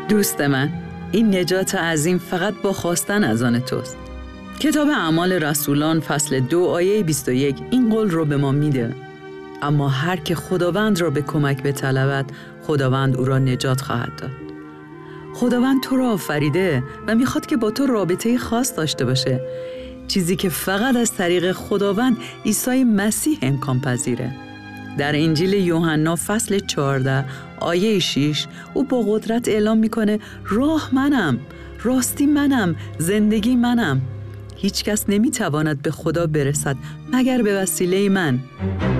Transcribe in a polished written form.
دوست من، این نجات عظیم فقط با خواستن از آن توست. کتاب اعمال رسولان فصل 2 آیه 21 این قول رو به ما میده: اما هر که خداوند را به کمک بطلبد، خداوند او را نجات خواهد داد. خداوند تو را آفریده و میخواد که با تو رابطه خاص داشته باشه، چیزی که فقط از طریق خداوند عیسی مسیح امکان پذیره. در انجیل یوحنا فصل 14 آیه 6 او با قدرت اعلام میکنه: راه منم، راستی منم، زندگی منم. هیچ کس نمیتواند به خدا برسد مگر به وسیله من.